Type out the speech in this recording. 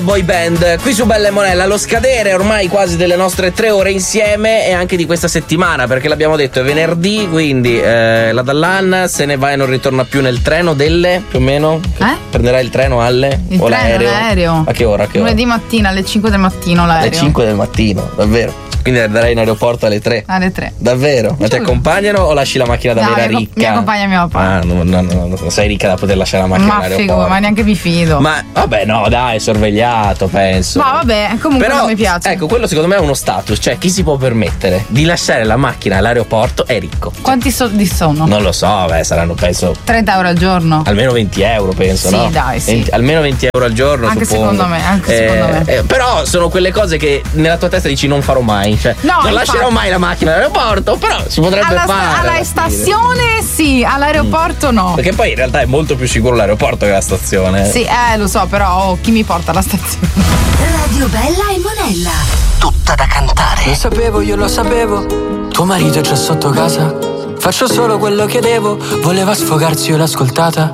Boy band qui su Bella e Monella, allo scadere ormai quasi delle nostre 3 ore insieme e anche di questa settimana, perché l'abbiamo detto è venerdì, quindi la Dallan se ne va e non ritorna più nel treno delle più o meno prenderà il treno alle il o treno, l'aereo a che ora? Lunedì mattina alle 5 del mattino l'aereo. Alle 5 del mattino, davvero? Quindi andrai in aeroporto alle 3? Alle 3. Davvero? Ma ti accompagnano o lasci la macchina da vera ricca? Mi accompagna mio papà. Ah, no, non sei ricca da poter lasciare la macchina all'aeroporto. Ma neanche mi fido. Ma vabbè, no, dai, è sorvegliato, penso. Ma vabbè, comunque però, non mi piace. Ecco, quello secondo me è uno status, cioè chi si può permettere di lasciare la macchina all'aeroporto è ricco. Quanti soldi sono? Non lo so, saranno penso 30 euro al giorno. Almeno 20 euro, penso, sì, no? Dai, sì. Almeno 20 euro al giorno, anche suppongo. secondo me. Però sono quelle cose che nella tua testa dici non farò mai. Cioè, non lascerò mai la macchina all'aeroporto, però si potrebbe fare. Alla stazione sì, all'aeroporto no. Perché poi in realtà è molto più sicuro l'aeroporto che la stazione. Sì, lo so, però chi mi porta alla stazione? Radio Bella e Monella. Tutta da cantare. Io lo sapevo. Tuo marito è già sotto casa. Faccio solo quello che devo. Voleva sfogarsi, io l'ho ascoltata.